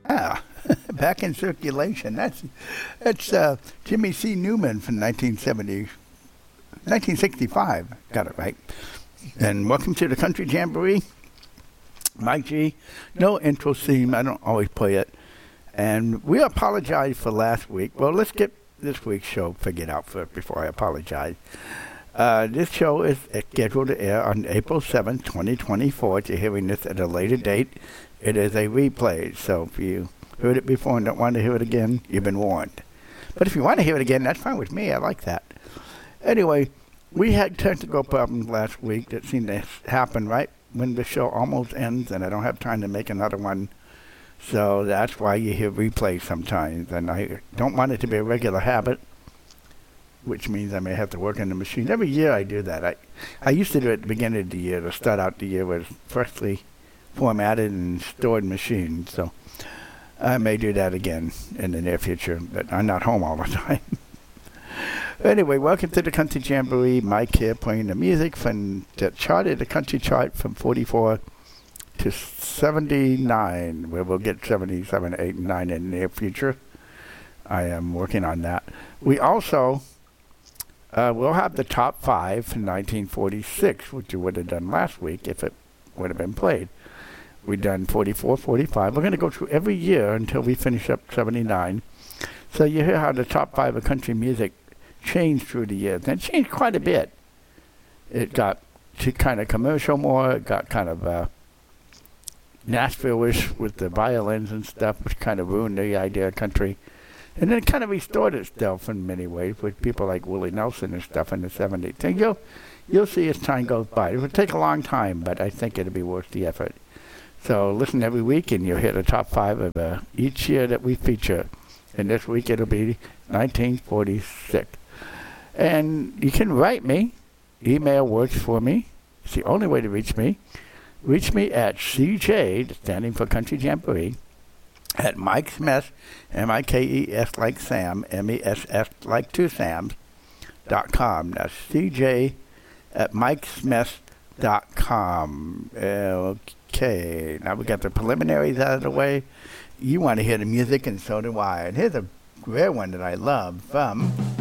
Ah, back in circulation. That's Jimmy C. Newman from 1965. Got it right. And welcome to the Country Jamboree. Mike G. No intro theme. I don't always play it. And we apologize for last week. Well, let's get this week's show figured out first before I apologize. This show is scheduled to air on April 7th, 2024. If you're hearing this at a later date, it is a replay. So if you heard it before and don't want to hear it again, you've been warned. But if you want to hear it again, that's fine with me. I like that. Anyway, we had technical problems last week that seemed to happen right when the show almost ends, and I don't have time to make another one. So that's why you hear replays sometimes. And I don't want it to be a regular habit, which means I may have to work on the machine. Every year I do that. I used to do it at the beginning of the year to start out the year with freshly formatted and stored machines. So I may do that again in the near future, but I'm not home all the time. Anyway, welcome to the Country Jamboree. Mike here playing the music from the charted the country chart from 44 to 79, where we'll get 77, 8, and 9 in the near future. I am working on that. We also we'll have the top 5 from 1946, which you would have done last week if it would have been played. We've done 44, 45. We're going to go through every year until we finish up 79. So you hear how the top 5 of country music changed through the years. And it changed quite a bit. It got to kind of commercial more. It got kind of Nashville-ish with the violins and stuff, which kind of ruined the idea of country. And then it kind of restored itself in many ways with people like Willie Nelson and stuff in the 70s. And you'll see as time goes by. It will take a long time, but I think it'll be worth the effort. So listen every week, and you'll hear the top 5 of each year that we feature. And this week it'll be 1946. And you can write me. Email works for me. It's the only way to reach me. Reach me at CJ, standing for Country Jamboree, at Mike Smith, M-I-K-E-S like Sam, M-E-S-S like two Sams, .com. That's CJ at MikeSmith.com. Okay, now we got the preliminaries out of the way. You want to hear the music, and so do I. And here's a rare one that I love from